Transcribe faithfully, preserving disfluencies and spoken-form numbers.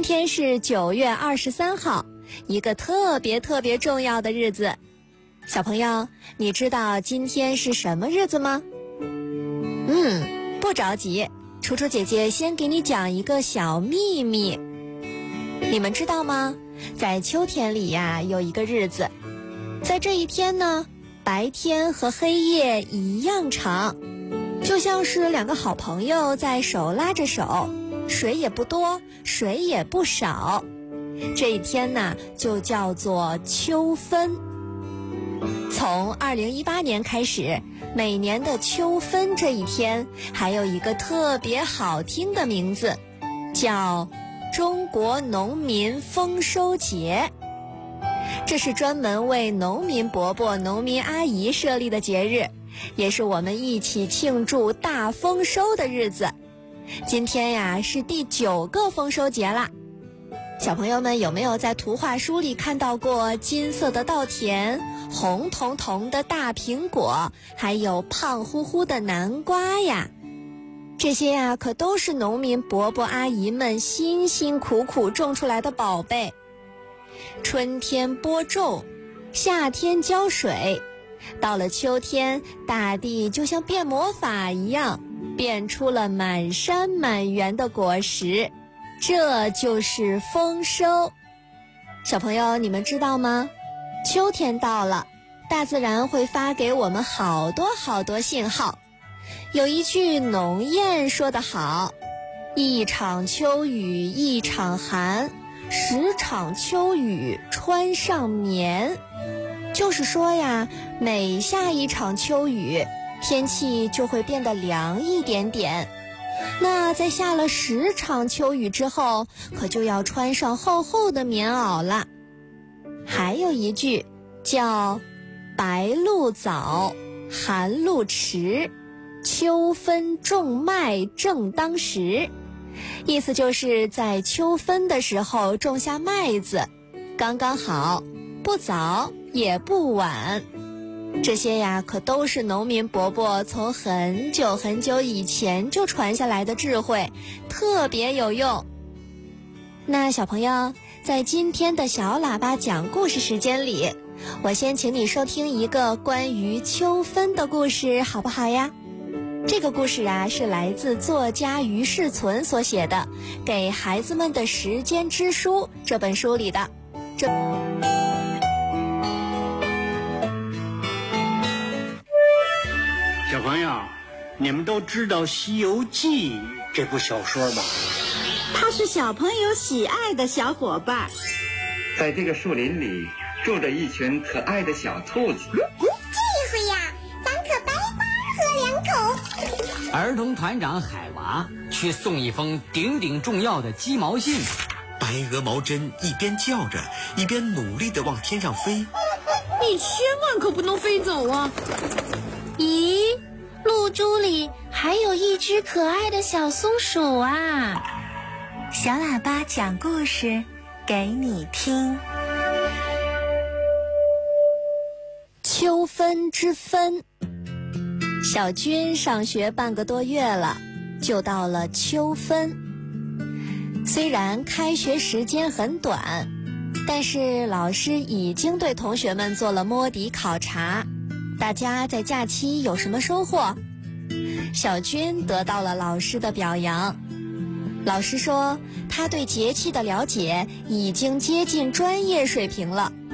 天是九月二十三号，一个特别特别重要的日子。小朋友，你知道今天是什么日子吗？嗯，不着急，楚楚姐姐先给你讲一个小秘密。你们知道吗？在秋天里呀，有一个日子，在这一天呢，白天和黑夜一样长，就像是两个好朋友在手拉着手，水也不多，水也不少。这一天呢，就叫做秋分。从二零一八年开始，每年的秋分这一天还有一个特别好听的名字，叫中国农民丰收节。这是专门为农民伯伯、农民阿姨设立的节日，也是我们一起庆祝大丰收的日子。今天呀，是第九个丰收节啦。小朋友们有没有在图画书里看到过金色的稻田、红彤彤的大苹果，还有胖乎乎的南瓜呀？这些呀，可都是农民伯伯阿姨们辛辛苦苦种出来的宝贝。春天播种，夏天浇水，到了秋天，大地就像变魔法一样，变出了满山满园的果实。这就是丰收。小朋友，你们知道吗？秋天到了，大自然会发给我们好多好多信号。有一句农谚说得好，一场秋雨一场寒，十场秋雨穿上棉。就是说呀，每下一场秋雨，天气就会变得凉一点点。那在下了十场秋雨之后，可就要穿上厚厚的棉袄了。还有一句叫白露早，寒露迟，秋分种麦正当时。意思就是在秋分的时候种下麦子，刚刚好，不早也不晚。这些呀，可都是农民伯伯从很久很久以前就传下来的智慧，特别有用。那小朋友，在今天的小喇叭讲故事时间里，我先请你收听一个关于秋分的故事，好不好呀？这个故事啊，是来自作家于世存所写的《给孩子们的时间之书》这本书里的。这小朋友，你们都知道《西游记》这部小说吧？ 它是小朋友喜爱的小伙伴。 在这个树林里住着一群可爱的小兔子。 这回呀，咱可白花喝两口。 儿童团长海娃去送一封顶顶重要的鸡毛信。 白鹅毛针一边叫着，一边努力地往天上飞。 你千万可不能飞走啊！ 咦，露珠里还有一只可爱的小松鼠啊！ 小喇叭讲故事给你听。 秋分之分。小军上学半个多月了，就到了秋分。虽然开学时间很短，但是老师已经对同学们做了摸底考察。大家在假期有什么收获？小军得到了老师的表扬。老师说，他对节气的了解已经接近专业水平了。